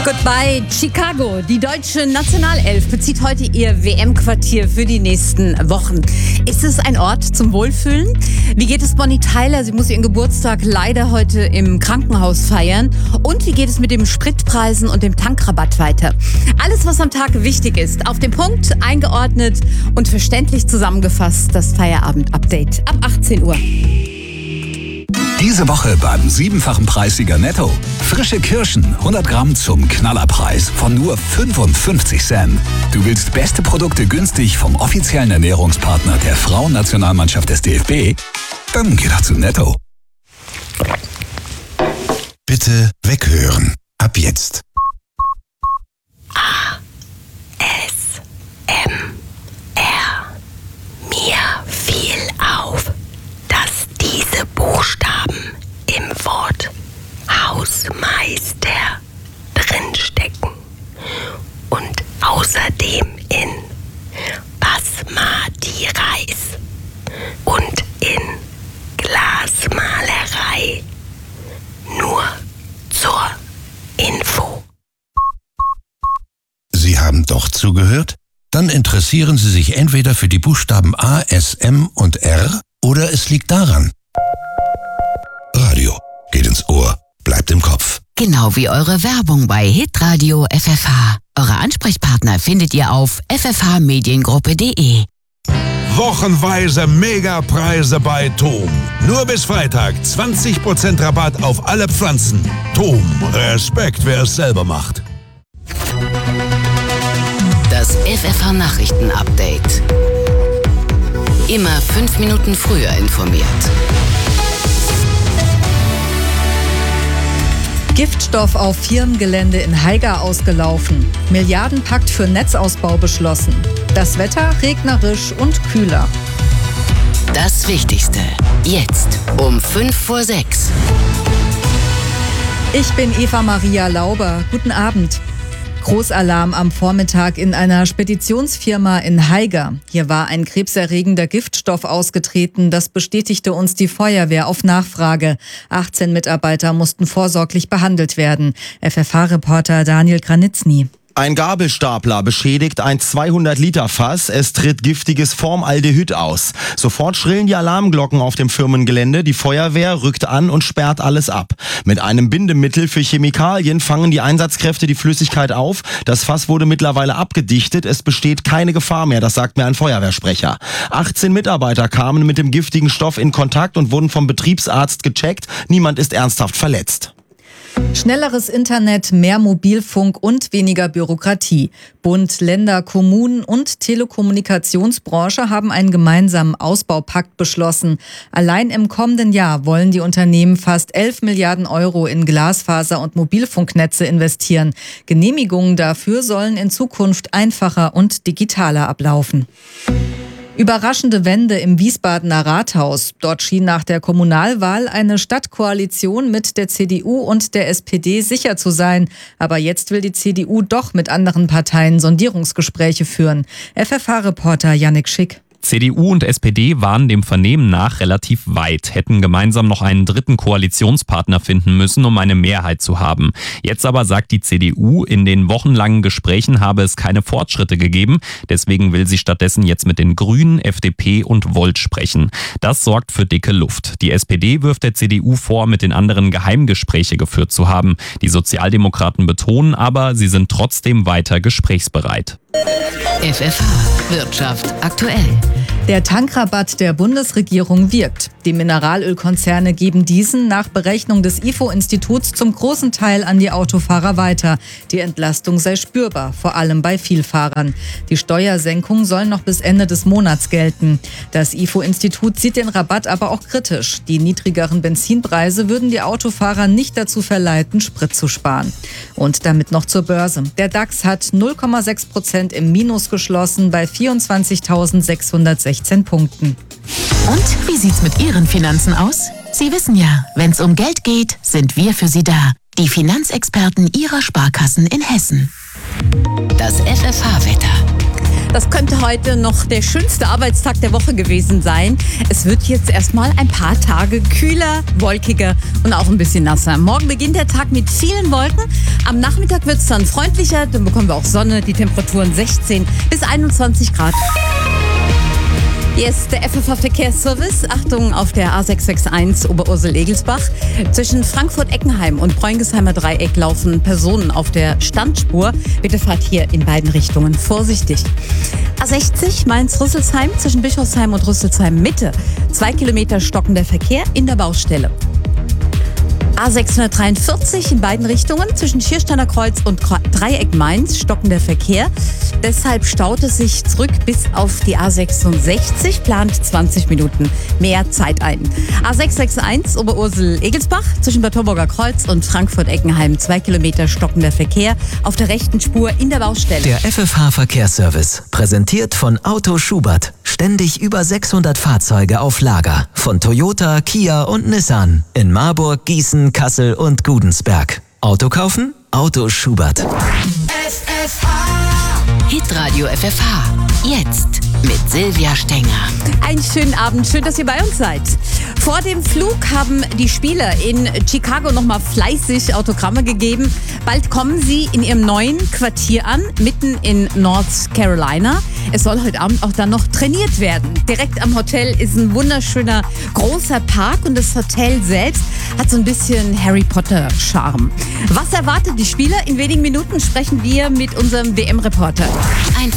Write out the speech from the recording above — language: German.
Goodbye Chicago. Die deutsche Nationalelf bezieht heute ihr WM-Quartier für die nächsten Wochen. Ist es ein Ort zum Wohlfühlen? Wie geht es Bonnie Tyler? Sie muss ihren Geburtstag leider heute im Krankenhaus feiern. Und wie geht es mit den Spritpreisen und dem Tankrabatt weiter? Alles, was am Tag wichtig ist, auf den Punkt, eingeordnet und verständlich zusammengefasst. Das Feierabend-Update ab 18 Uhr. Diese Woche beim 7-fachen Preissieger Netto. Frische Kirschen, 100 Gramm zum Knallerpreis von nur 55 Cent. Du willst beste Produkte günstig vom offiziellen Ernährungspartner der Frauennationalmannschaft des DFB? Dann geh doch zu Netto. Bitte weghören. Ab jetzt. ASMR. Mir fiel auf, dass diese Buchstaben im Wort Hausmeister drinstecken und außerdem in Basmati Reis und in Glasmalerei. Nur zur Info. Sie haben doch zugehört? Dann interessieren Sie sich entweder für die Buchstaben A, S, M und R oder es liegt daran. Radio geht ins Ohr, bleibt im Kopf. Genau wie eure Werbung bei Hitradio FFH. Eure Ansprechpartner findet ihr auf ffhmediengruppe.de. Wochenweise Megapreise bei TOM. Nur bis Freitag 20% Rabatt auf alle Pflanzen. TOM, Respekt, wer es selber macht. Das FFH-Nachrichten-Update. Immer 5 Minuten früher informiert. Giftstoff auf Firmengelände in Haiger ausgelaufen. Milliardenpakt für Netzausbau beschlossen. Das Wetter regnerisch und kühler. Das Wichtigste. Jetzt um 5:06. Ich bin Eva Maria Lauber. Guten Abend. Großalarm am Vormittag in einer Speditionsfirma in Haiger. Hier war ein krebserregender Giftstoff ausgetreten. Das bestätigte uns die Feuerwehr auf Nachfrage. 18 Mitarbeiter mussten vorsorglich behandelt werden. FFH-Reporter Daniel Granitzny. Ein Gabelstapler beschädigt ein 200-Liter-Fass. Es tritt giftiges Formaldehyd aus. Sofort schrillen die Alarmglocken auf dem Firmengelände. Die Feuerwehr rückt an und sperrt alles ab. Mit einem Bindemittel für Chemikalien fangen die Einsatzkräfte die Flüssigkeit auf. Das Fass wurde mittlerweile abgedichtet. Es besteht keine Gefahr mehr, das sagt mir ein Feuerwehrsprecher. 18 Mitarbeiter kamen mit dem giftigen Stoff in Kontakt und wurden vom Betriebsarzt gecheckt. Niemand ist ernsthaft verletzt. Schnelleres Internet, mehr Mobilfunk und weniger Bürokratie. Bund, Länder, Kommunen und Telekommunikationsbranche haben einen gemeinsamen Ausbaupakt beschlossen. Allein im kommenden Jahr wollen die Unternehmen fast 11 Milliarden Euro in Glasfaser- und Mobilfunknetze investieren. Genehmigungen dafür sollen in Zukunft einfacher und digitaler ablaufen. Überraschende Wende im Wiesbadener Rathaus. Dort schien nach der Kommunalwahl eine Stadtkoalition mit der CDU und der SPD sicher zu sein. Aber jetzt will die CDU doch mit anderen Parteien Sondierungsgespräche führen. FFH-Reporter Yannick Schick. CDU und SPD waren dem Vernehmen nach relativ weit, hätten gemeinsam noch einen dritten Koalitionspartner finden müssen, um eine Mehrheit zu haben. Jetzt aber sagt die CDU, in den wochenlangen Gesprächen habe es keine Fortschritte gegeben. Deswegen will sie stattdessen jetzt mit den Grünen, FDP und Volt sprechen. Das sorgt für dicke Luft. Die SPD wirft der CDU vor, mit den anderen Geheimgespräche geführt zu haben. Die Sozialdemokraten betonen aber, sie sind trotzdem weiter gesprächsbereit. FFH Wirtschaft aktuell. Der Tankrabatt der Bundesregierung wirkt. Die Mineralölkonzerne geben diesen nach Berechnung des IFO-Instituts zum großen Teil an die Autofahrer weiter. Die Entlastung sei spürbar, vor allem bei Vielfahrern. Die Steuersenkung soll noch bis Ende des Monats gelten. Das IFO-Institut sieht den Rabatt aber auch kritisch. Die niedrigeren Benzinpreise würden die Autofahrer nicht dazu verleiten, Sprit zu sparen. Und damit noch zur Börse. Der DAX hat 0,6% im Minus geschlossen bei 24.616 Punkten. Und wie sieht's mit Ihren Finanzen aus? Sie wissen ja, wenn's um Geld geht, sind wir für Sie da. Die Finanzexperten Ihrer Sparkassen in Hessen. Das FFH-Wetter. Das könnte heute noch der schönste Arbeitstag der Woche gewesen sein. Es wird jetzt erstmal ein paar Tage kühler, wolkiger und auch ein bisschen nasser. Morgen beginnt der Tag mit vielen Wolken. Am Nachmittag wird es dann freundlicher, dann bekommen wir auch Sonne, die Temperaturen 16 bis 21 Grad. Hier ist der FFH-Verkehrsservice. Achtung auf der A661 Oberursel-Egelsbach. Zwischen Frankfurt-Eckenheim und Bräungesheimer Dreieck laufen Personen auf der Standspur. Bitte fahrt hier in beiden Richtungen vorsichtig. A60 Mainz-Rüsselsheim zwischen Bischofsheim und Rüsselsheim Mitte. 2 Kilometer stockender Verkehr in der Baustelle. A643 in beiden Richtungen zwischen Schiersteiner Kreuz und Dreieck Mainz stockender Verkehr. Deshalb staut es sich zurück bis auf die A66, plant 20 Minuten mehr Zeit ein. A661 Oberursel-Egelsbach zwischen Bad Homburger Kreuz und Frankfurt-Eckenheim 2 Kilometer stockender Verkehr auf der rechten Spur in der Baustelle. Der FFH-Verkehrsservice, präsentiert von Auto Schubert. Ständig über 600 Fahrzeuge auf Lager. Von Toyota, Kia und Nissan. In Marburg, Gießen, Kassel und Gudensberg. Auto kaufen? Auto Schubert. Hitradio FFH. Jetzt mit Silvia Stenger. Einen schönen Abend, schön, dass ihr bei uns seid. Vor dem Flug haben die Spieler in Chicago nochmal fleißig Autogramme gegeben. Bald kommen sie in ihrem neuen Quartier an, mitten in North Carolina. Es soll heute Abend auch dann noch trainiert werden. Direkt am Hotel ist ein wunderschöner großer Park und das Hotel selbst hat so ein bisschen Harry Potter Charme. Was erwartet die Spieler? In wenigen Minuten sprechen wir mit unserem WM-Reporter. Ein